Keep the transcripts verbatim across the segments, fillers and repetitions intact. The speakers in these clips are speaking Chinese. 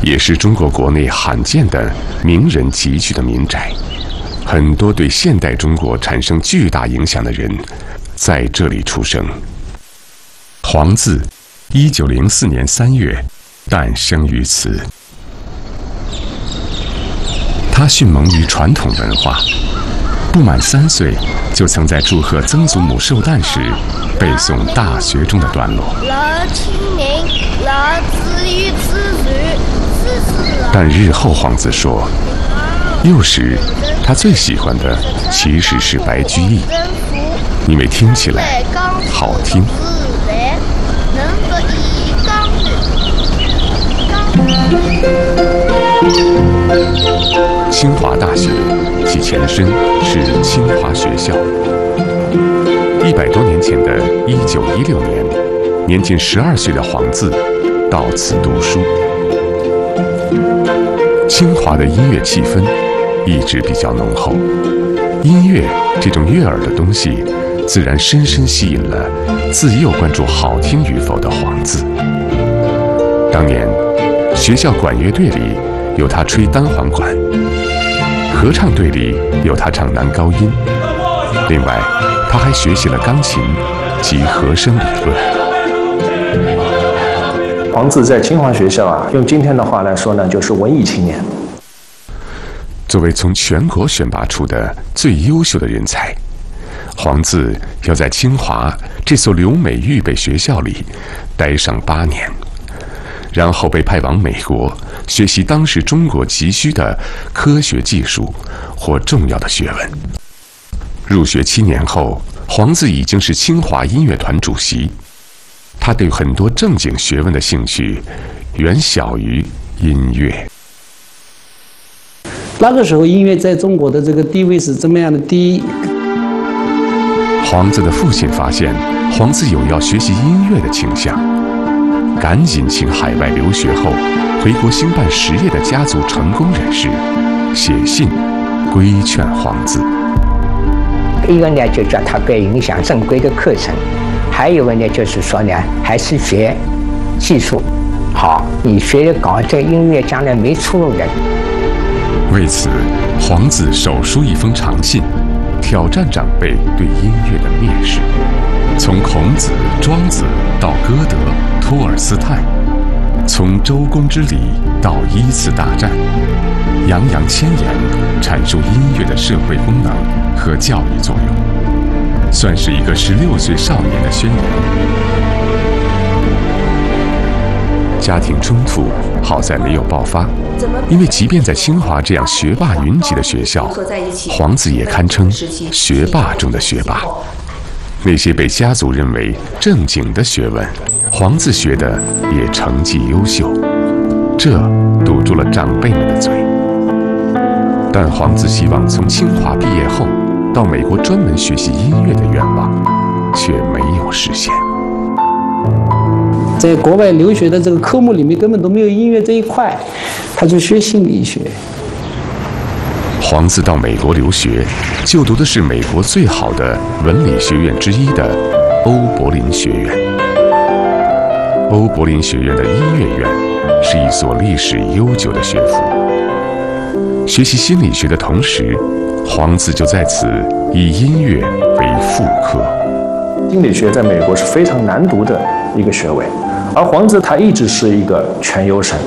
也是中国国内罕见的名人集聚的民宅。很多对现代中国产生巨大影响的人在这里出生。黄自，一九零四年三月诞生于此。他迅猛于传统文化，不满三岁就曾在祝贺曾祖母寿诞时背诵《大学》中的段落。但日后黄自说，幼时他最喜欢的其实是白居易，因为听起来好听。清华大学其前身是清华学校。一百多年前的一九一六年，年仅十二岁的黄自到此读书。清华的音乐气氛一直比较浓厚，音乐这种悦耳的东西，自然深深吸引了自幼关注好听与否的黄自。当年，学校管乐队里有他吹单簧管，合唱队里有他唱男高音，另外，他还学习了钢琴及和声理论。 黄自在清华学校啊，用今天的话来说呢，就是文艺青年。 作为从全国选拔出的最优秀的人才，黄自要在清华这所留美预备学校里待上八年，然后被派往美国学习当时中国急需的科学技术或重要的学问。入学七年后，黄自已经是清华音乐团主席。他对很多正经学问的兴趣远小于音乐。 那个时候，音乐在中国的这个地位是这么样的低。 黄自的父亲发现黄自有要学习音乐的倾向，赶紧请海外留学后回国兴办实业的家族成功人士写信规劝黄自。 一个呢，就叫他别影响正规的课程；还有一个呢，就是说呢，还是学技术好。你学搞这音乐，将来没出路的。 为此，黄自手书一封长信，挑战长辈对音乐的蔑视。从孔子、庄子到歌德、托尔斯泰，从周公之礼到依次大战，洋洋千言阐述音乐的社会功能和教育作用，算是一个十六岁少年的宣言。家庭冲突好在没有爆发，因为即便在清华这样学霸云集的学校，黄自也堪称学霸中的学霸。那些被家族认为正经的学问，黄自学的也成绩优秀，这堵住了长辈们的嘴。但黄自希望从清华毕业后到美国专门学习音乐的愿望却没有实现。 在国外留学的这个科目里面根本都没有音乐这一块，他就学心理学。 黄自到美国留学，就读的是美国最好的文理学院之一的欧柏林学院。欧柏林学院的音乐院是一所历史悠久的学府。学习心理学的同时，黄自就在此以音乐为副科。 心理学在美国是非常难读的一个学位，而黄自他一直是一个全优生。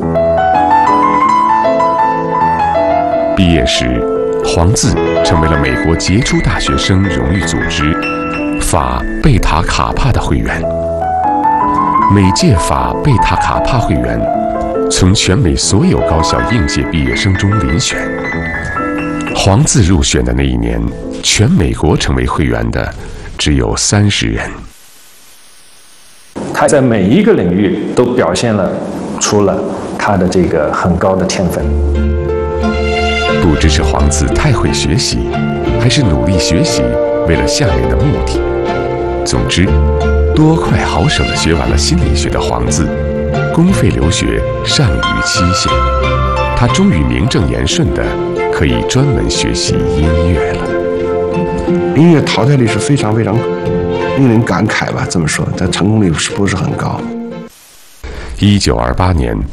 毕业时，黄自成为了美国杰出大学生荣誉组织法贝塔卡帕的会员。每届法贝塔卡帕会员从全美所有高校应届毕业生中遴选。黄自入选的那一年，全美国成为会员的只有三十人。 他在每一个领域都表现了出了他的这个很高的天分。 不知是黄自太会学习，还是努力学习为了下面的目的。总之，多快好手地学完了心理学的黄自，公费留学尚于期限，他终于名正言顺地可以专门学习音乐了。 音乐淘汰率是非常非常令人感慨吧，这么说，但成功率是不是很高？ 一九二八年，